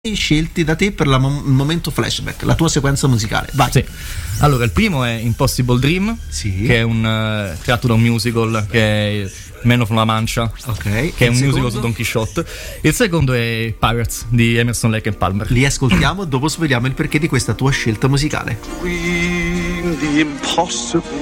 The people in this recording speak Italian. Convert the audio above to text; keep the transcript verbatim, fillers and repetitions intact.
scelti da te per la mo- il momento flashback, la tua sequenza musicale. Vai. Sì. Allora, il primo è Impossible Dream, Sì. che è un uh, tratto da un musical che è Man of La Mancha, Ok. che è un Il musical secondo? su Don Quixote. Il secondo è Pirates di Emerson, Lake and Palmer. Li ascoltiamo, dopo sveliamo il perché di questa tua scelta musicale. Dream the impossible